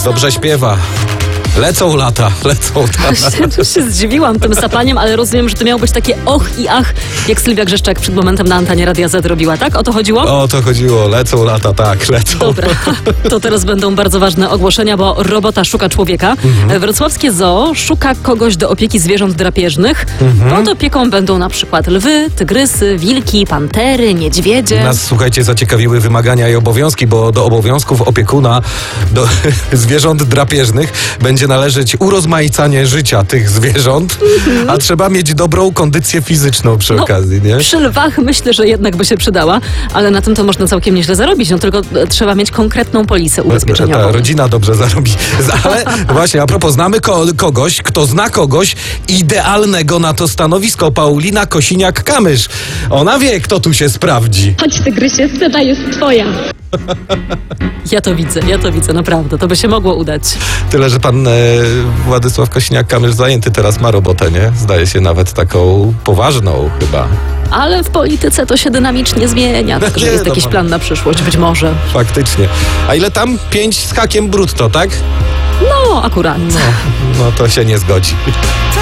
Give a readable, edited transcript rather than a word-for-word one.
Dobrze śpiewa. Lecą lata. Tu się zdziwiłam tym sapaniem, ale rozumiem, że to miało być takie och i ach, jak Sylwia Grzeszczak przed momentem na antenie Radia Z robiła, tak? O to chodziło? O to chodziło. Lecą lata, tak, lecą. Dobra, to teraz będą bardzo ważne ogłoszenia, bo robota szuka człowieka. Wrocławskie Zoo szuka kogoś do opieki zwierząt drapieżnych. Pod opieką będą na przykład lwy, tygrysy, wilki, pantery, niedźwiedzie. Nas, słuchajcie, zaciekawiły wymagania i obowiązki, bo do obowiązków opiekuna do zwierząt drapieżnych będzie należeć urozmaicanie życia tych zwierząt, a trzeba mieć dobrą kondycję fizyczną przy okazji, nie? Przy lwach myślę, że jednak by się przydała, ale na tym to można całkiem nieźle zarobić, no tylko trzeba mieć konkretną polisę ubezpieczeniową. Ta rodzina dobrze zarobi. Ale właśnie, a propos, znamy kogoś, kto zna kogoś idealnego na to stanowisko. Paulina Kosiniak-Kamysz. Ona wie, kto tu się sprawdzi. Chodź, tygrysie, scena jest twoja. Ja to widzę, naprawdę. To by się mogło udać. Tyle, że pan Władysław Kosiniak-Kamysz zajęty teraz ma robotę, nie? Zdaje się nawet taką poważną chyba. Ale w polityce to się dynamicznie zmienia. Tak, że Nie, jest no jakiś pan- plan na przyszłość, być może. Faktycznie. A ile tam? 5 z hakiem brutto, tak? No, akurat. No to się nie zgodzi.